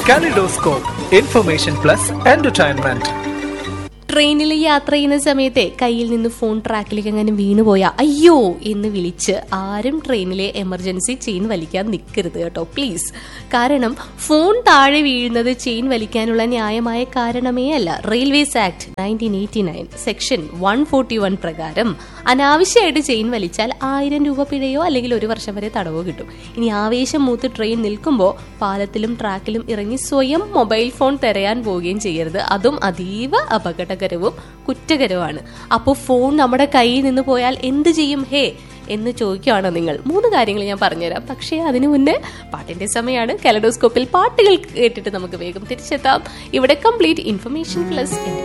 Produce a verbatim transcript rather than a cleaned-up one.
Kaleidoscope, information plus entertainment. ട്രെയിനിൽ യാത്ര ചെയ്യുന്ന സമയത്തെ കയ്യിൽ നിന്ന് ഫോൺ ട്രാക്കിലേക്ക് അങ്ങനെ വീണുപോയാ അയ്യോ എന്ന് വിളിച്ച് ആരും ട്രെയിനിലെ എമർജൻസി ചെയിൻ വലിക്കാൻ നിൽക്കരുത് കേട്ടോ, പ്ലീസ്. കാരണം ഫോൺ താഴെ വീഴുന്നത് ചെയിൻ വലിക്കാനുള്ള ന്യായമായ കാരണമേ അല്ല. Railways act nineteen eighty nine section one forty one പ്രകാരം അനാവശ്യമായിട്ട് ചെയിൻ വലിച്ചാൽ ആയിരം രൂപ പിഴയോ അല്ലെങ്കിൽ ഒരു വർഷം വരെ തടവോ കിട്ടും. ഇനി ആവേശം മൂത്ത് ട്രെയിൻ നിൽക്കുമ്പോൾ പാലത്തിലും ട്രാക്കിലും ഇറങ്ങി സ്വയം മൊബൈൽ ഫോൺ തിരയാൻ പോവുകയും ചെയ്യരുത്. അതും അതീവ അപകടകരവും കുറ്റകരവുമാണ്. അപ്പോൾ ഫോൺ നമ്മുടെ കയ്യിൽ നിന്ന് പോയാൽ എന്ത് ചെയ്യും ഹേ എന്ന് ചോദിക്കുകയാണോ നിങ്ങൾ? മൂന്ന് കാര്യങ്ങൾ ഞാൻ പറഞ്ഞുതരാം. പക്ഷേ അതിനു മുന്നേ പാട്ടിന്റെ സമയമാണ്. കലഡോസ്കോപ്പിൽ പാട്ടുകൾ കേട്ടിട്ട് നമുക്ക് വേഗം തിരിച്ചെത്താം. ഇവിടെ കംപ്ലീറ്റ് ഇൻഫർമേഷൻ പ്ലസ്